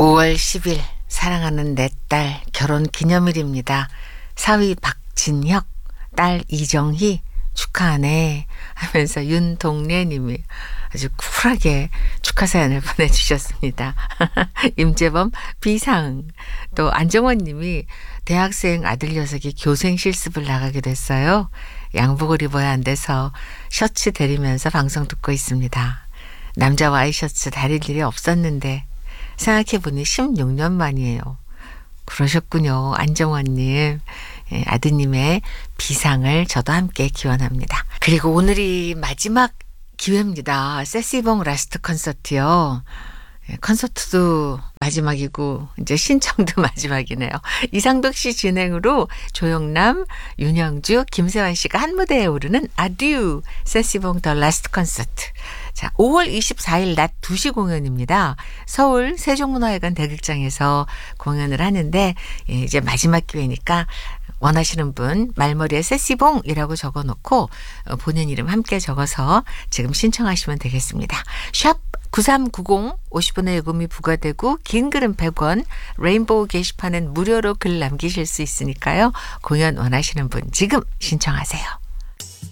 5월 10일 사랑하는 내 딸 결혼 기념일입니다. 사위 박진혁, 딸 이정희 축하하네 하면서 윤동래님이 아주 쿨하게 축하 사연을 보내주셨습니다. 임재범 비상, 또 안정원님이 대학생 아들 녀석이 교생 실습을 나가게 됐어요. 양복을 입어야 안 돼서 셔츠 대리면서 방송 듣고 있습니다. 남자 와이셔츠 다릴 일이 없었는데 생각해보니 16년 만이에요. 그러셨군요. 안정원님. 예, 아드님의 비상을 저도 함께 기원합니다. 그리고 오늘이 마지막 기회입니다. 세시봉 라스트 콘서트요. 예, 콘서트도 마지막이고 이제 신청도 마지막이네요. 이상덕 씨 진행으로 조영남, 윤영주, 김세환 씨가 한 무대에 오르는 아듀 세시봉 더 라스트 콘서트. 자, 5월 24일 낮 2시 공연입니다. 서울 세종문화회관 대극장에서 공연을 하는데 이제 마지막 기회니까 원하시는 분 말머리에 세시봉이라고 적어놓고 본인 이름 함께 적어서 지금 신청하시면 되겠습니다. 샵 9390 50원의 요금이 부과되고 긴 글은 100원, 레인보우 게시판은 무료로 글 남기실 수 있으니까요. 공연 원하시는 분 지금 신청하세요.